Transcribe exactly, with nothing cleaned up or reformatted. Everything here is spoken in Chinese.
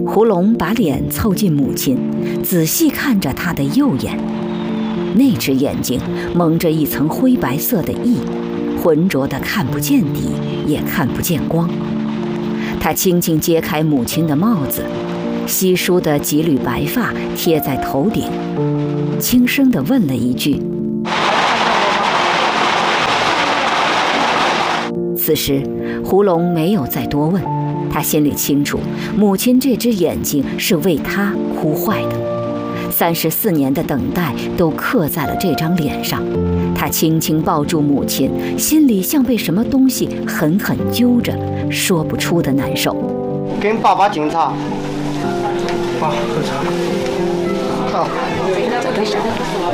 胡龙把脸凑近母亲，仔细看着她的右眼，那只眼睛蒙着一层灰白色的翳，浑浊的看不见底，也看不见光。他轻轻揭开母亲的帽子，稀疏的几缕白发贴在头顶，轻声地问了一句：“此时，胡龙没有再多问，他心里清楚，母亲这只眼睛是为他哭坏的。三十四年的等待都刻在了这张脸上。他轻轻抱住母亲，心里像被什么东西狠狠揪着，说不出的难受。 跟爸爸敬茶。爸，喝茶。好。